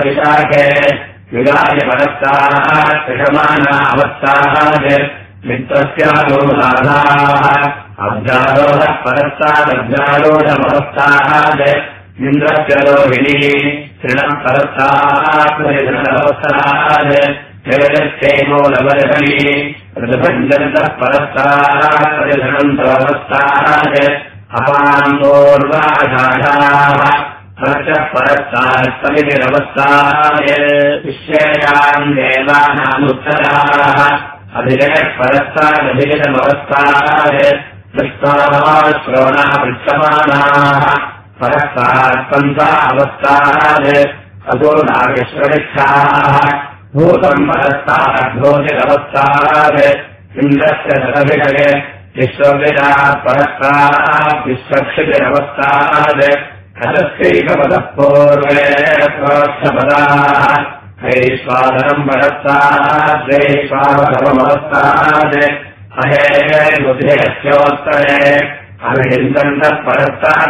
विशाखे विगाय परस्ताः कृषमानावस्थाः मित्रस्यारोधाः अब्जारोधः परस्तादब्जारोधमवस्थाः इन्द्रस्य रोहिणी तृणम् परस्ताः जगदक्षेमोलवर्षणी ऋतभञ्जन्तः परस्ताः परिधनन्तवस्थाः अपान्तोर्वाषाढाः परशः परस्ताः समितिरवस्थाः विश्वेयाम् देवानामुत्तराः अभिजयः परस्तादभिजतमवस्थाः दृष्टाः श्रवणाः पृच्छमानाः परस्ताः स्पन्दा अवस्थाः अधोनागश्वरिक्षाः भूतम् परस्ताः घोषिरवस्थाः इन्द्रस्य दलभिषये विश्वविदाः परस्ताः विश्वक्षितिरवस्थाः कलस्यैकपदः पूर्वे प्रोक्षपदाः हैश्वादनम् परस्ताः द्वैश्वादनमवस्थाः अहेर्बुद्धेस्योत्तरे अभिहिन्दन्तः परस्ताः